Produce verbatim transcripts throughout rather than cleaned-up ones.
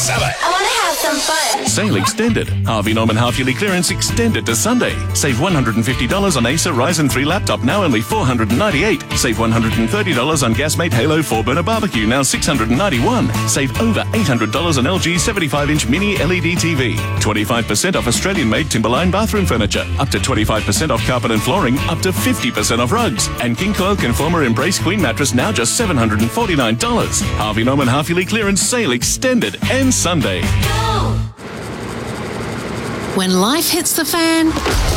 I want to have some fun. Sale extended. Harvey Norman half-yearly clearance extended to Sunday. Save one hundred fifty dollars on Acer Ryzen three laptop, now only four hundred ninety-eight dollars. Save one hundred thirty dollars on Gasmate Halo four burner barbecue, now six hundred ninety-one dollars. Save over eight hundred dollars on L G seventy-five inch mini L E D T V. twenty-five percent off Australian-made Timberline bathroom furniture. Up to twenty-five percent off carpet and flooring. Up to fifty percent off rugs. And King Coil Conformer Embrace Queen mattress, now just seven hundred forty-nine dollars. Harvey Norman half-yearly clearance sale extended and Sunday. When life hits the fan,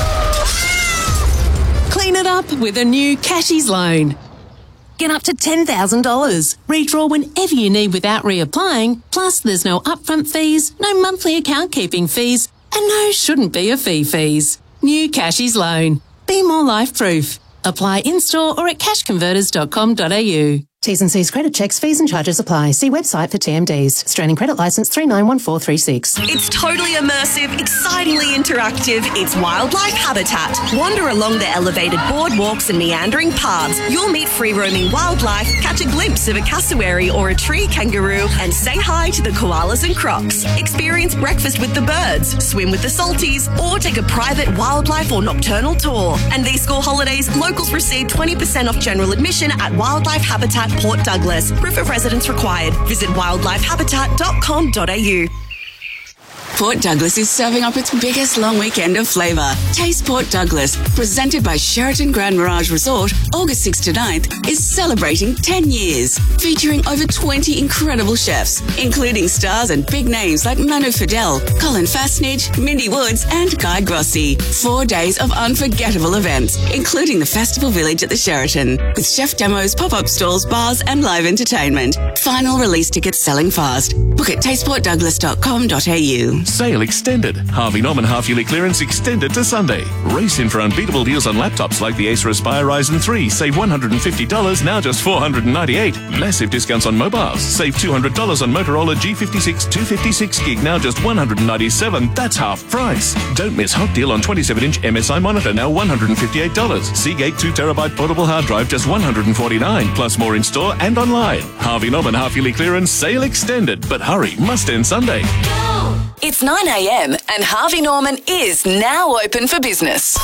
clean it up with a new Cashies loan. Get up to ten thousand dollars. Redraw whenever you need without reapplying. Plus, there's no upfront fees, no monthly account keeping fees, and no shouldn't be a fee fees. New Cashies loan. Be more life-proof. Apply in-store or at cash converters dot com dot a u. T's and C's credit checks, fees and charges apply. See website for T M Ds. Australian Credit Licence three nine one four three six. It's totally immersive, excitingly interactive. It's Wildlife Habitat. Wander along the elevated boardwalks and meandering paths. You'll meet free-roaming wildlife, catch a glimpse of a cassowary or a tree kangaroo, and say hi to the koalas and crocs. Experience breakfast with the birds, swim with the salties, or take a private wildlife or nocturnal tour. And these school holidays, locals receive twenty percent off general admission at Wildlife Habitat Port Douglas. Proof of residence required. Visit wildlife habitat dot com dot a u. Port Douglas is serving up its biggest long weekend of flavour. Taste Port Douglas, presented by Sheraton Grand Mirage Resort, August sixth to ninth, is celebrating ten years, featuring over twenty incredible chefs, including stars and big names like Manu Fidel, Colin Fastnidge, Mindy Woods and Guy Grossi. Four days of unforgettable events, including the Festival Village at the Sheraton, with chef demos, pop-up stalls, bars and live entertainment. Final release tickets selling fast. Book at taste port douglas dot com dot a u. Sale extended. Harvey Norman half-yearly clearance extended to Sunday. Race in for unbeatable deals on laptops like the Acer Aspire Ryzen three. Save one hundred fifty dollars, now just four hundred ninety-eight dollars. Massive discounts on mobiles. Save two hundred dollars on Motorola G fifty-six two fifty-six gig, now just one hundred ninety-seven dollars. That's half price. Don't miss hot deal on twenty-seven inch M S I monitor, now one hundred fifty-eight dollars. Seagate two terabyte portable hard drive, just one hundred forty-nine dollars. Plus more in store and online. Harvey Norman half-yearly clearance sale extended. But hurry, must end Sunday. It's nine a m and Harvey Norman is now open for business.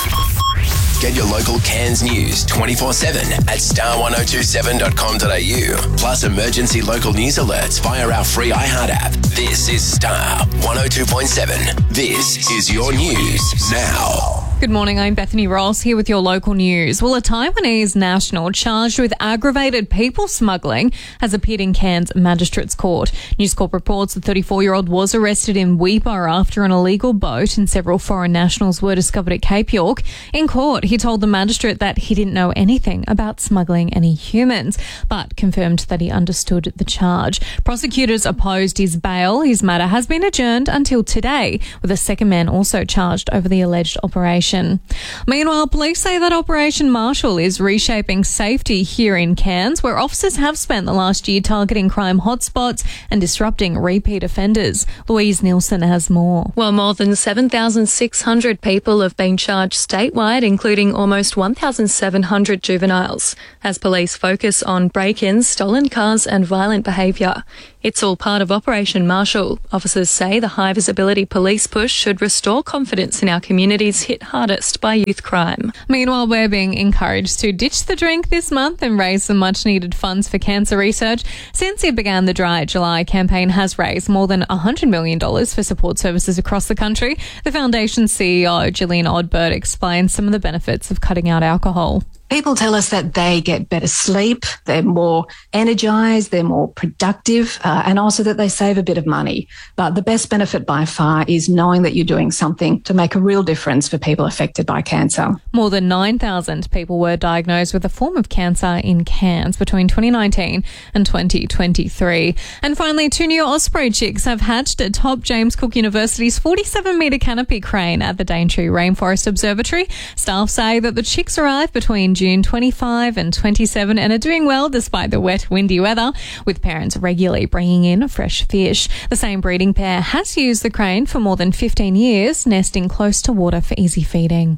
Get your local Cairns news twenty-four seven at star one oh two seven dot com dot a u. Plus emergency local news alerts via our free iHeart app. This is Star one oh two point seven. This is your news now. Good morning, I'm Bethany Ross here with your local news. Well, a Taiwanese national charged with aggravated people smuggling has appeared in Cairns Magistrates Court. News Corp reports the thirty-four-year-old was arrested in Weipa after an illegal boat and several foreign nationals were discovered at Cape York. In court, he told the magistrate that he didn't know anything about smuggling any humans, but confirmed that he understood the charge. Prosecutors opposed his bail. His matter has been adjourned until today, with a second man also charged over the alleged operation. Meanwhile, police say that Operation Marshall is reshaping safety here in Cairns, where officers have spent the last year targeting crime hotspots and disrupting repeat offenders. Louise Nielsen has more. Well, more than seven thousand six hundred people have been charged statewide, including almost one thousand seven hundred juveniles, as police focus on break-ins, stolen cars and violent behaviour. It's all part of Operation Marshall. Officers say the high-visibility police push should restore confidence in our communities hit hardest by youth crime. Meanwhile, we're being encouraged to ditch the drink this month and raise some much-needed funds for cancer research. Since it began, the Dry July campaign has raised more than one hundred million dollars for support services across the country. The foundation's C E O, Gillian Odbert, explains some of the benefits of cutting out alcohol. People tell us that they get better sleep, they're more energised, they're more productive, uh, and also that they save a bit of money. But the best benefit by far is knowing that you're doing something to make a real difference for people affected by cancer. More than nine thousand people were diagnosed with a form of cancer in Cairns between twenty nineteen and twenty twenty-three. And finally, two new Osprey chicks have hatched atop James Cook University's forty-seven metre canopy crane at the Daintree Rainforest Observatory. Staff say that the chicks arrived between June twenty-fifth and twenty-seventh and are doing well despite the wet, windy weather, with parents regularly bringing in fresh fish. The same breeding pair has used the crane for more than fifteen years, nesting close to water for easy feeding.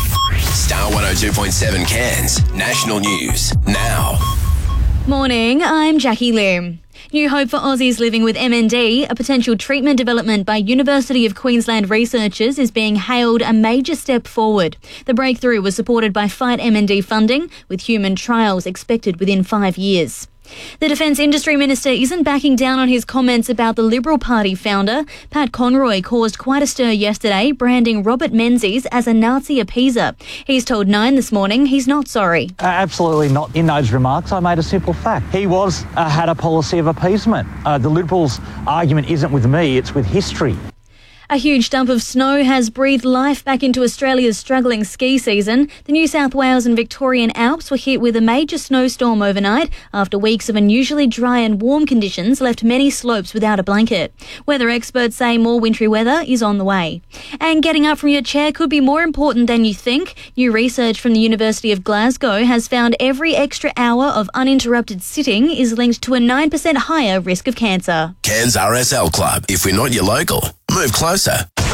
Star one oh two point seven Cairns, national news now. Morning, I'm Jackie Lim. New hope for Aussies living with M N D. A potential treatment development by University of Queensland researchers is being hailed a major step forward. The breakthrough was supported by Fight M N D funding, with human trials expected within five years. The Defence Industry Minister isn't backing down on his comments about the Liberal Party founder. Pat Conroy caused quite a stir yesterday, branding Robert Menzies as a Nazi appeaser. He's told Nine this morning he's not sorry. Uh, absolutely not. In those remarks, I made a simple fact. He was uh, had a policy of appeasement. Uh, the Liberals' argument isn't with me, it's with history. A huge dump of snow has breathed life back into Australia's struggling ski season. The New South Wales and Victorian Alps were hit with a major snowstorm overnight after weeks of unusually dry and warm conditions left many slopes without a blanket. Weather experts say more wintry weather is on the way. And getting up from your chair could be more important than you think. New research from the University of Glasgow has found every extra hour of uninterrupted sitting is linked to a nine percent higher risk of cancer. Cairns R S L Club. If we're not your local, move closer.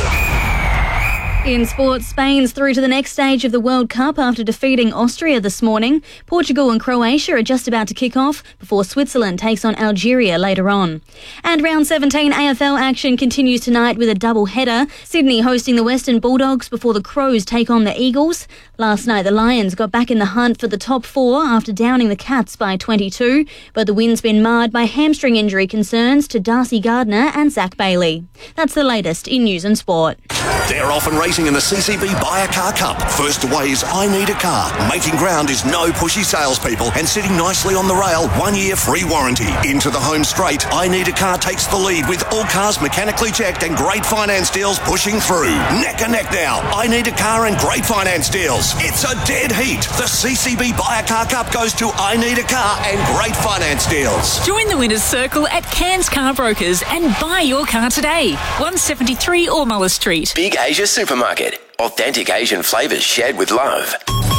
In sports, Spain's through to the next stage of the World Cup after defeating Austria this morning. Portugal and Croatia are just about to kick off before Switzerland takes on Algeria later on. And round seventeen A F L action continues tonight with a double header. Sydney hosting the Western Bulldogs before the Crows take on the Eagles. Last night the Lions got back in the hunt for the top four after downing the Cats by twenty-two, but the win's been marred by hamstring injury concerns to Darcy Gardner and Zach Bailey. That's the latest in news and sport. They're off and racing in the C C B Buy a Car Cup. First away is I Need a Car. Making ground is no pushy salespeople and sitting nicely on the rail. One year free warranty. Into the home straight, I Need a Car takes the lead with all cars mechanically checked and great finance deals pushing through. Neck and neck now. I Need a Car and great finance deals. It's a dead heat. The C C B Buy a Car Cup goes to I Need a Car and great finance deals. Join the Winners Circle at Cairns Car Brokers and buy your car today. one seventy-three Ormula Street. Big Asia Supermarket. Authentic Asian flavours shared with love.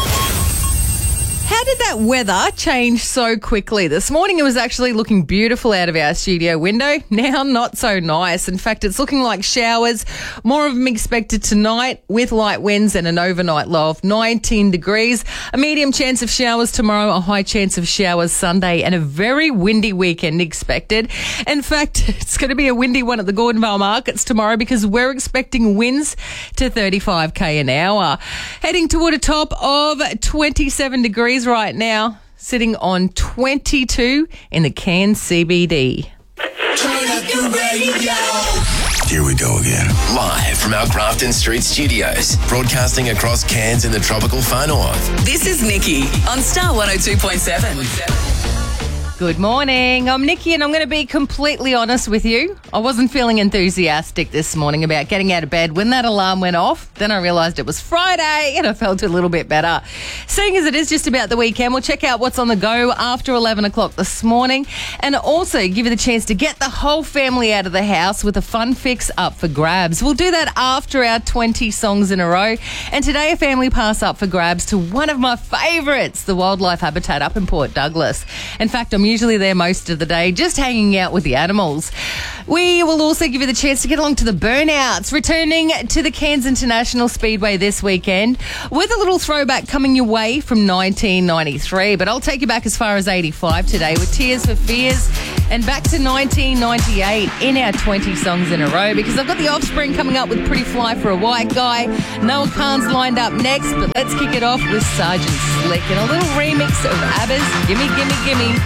How did that weather change so quickly? This morning it was actually looking beautiful out of our studio window. Now not so nice. In fact, it's looking like showers. More of them expected tonight with light winds and an overnight low of nineteen degrees. A medium chance of showers tomorrow, a high chance of showers Sunday, and a very windy weekend expected. In fact, it's going to be a windy one at the Gordonvale markets tomorrow because we're expecting winds to thirty-five k an hour. Heading toward a top of twenty-seven degrees right now, sitting on twenty-two in the Cairns C B D. Turn up your radio. Here we go again. Live from our Grafton Street studios, broadcasting across Cairns in the tropical far north. This is Nikki on Star one oh two point seven. Good morning. I'm Nikki and I'm going to be completely honest with you. I wasn't feeling enthusiastic this morning about getting out of bed when that alarm went off. Then I realised it was Friday and I felt a little bit better. Seeing as it is just about the weekend, we'll check out what's on the go after eleven o'clock this morning and also give you the chance to get the whole family out of the house with a fun fix up for grabs. We'll do that after our twenty songs in a row. And today a family pass up for grabs to one of my favourites, the Wildlife Habitat up in Port Douglas. In fact, I'm usually there most of the day, just hanging out with the animals. We will also give you the chance to get along to the Burnouts, returning to the Cairns International Speedway this weekend with a little throwback coming your way from nineteen ninety-three. But I'll take you back as far as eighty-five today with Tears for Fears and back to nineteen ninety-eight in our twenty songs in a row because I've got the Offspring coming up with Pretty Fly for a White Guy. Noah Kahan's lined up next, but let's kick it off with Sergeant Slick and a little remix of ABBA's Gimme Gimme Gimme.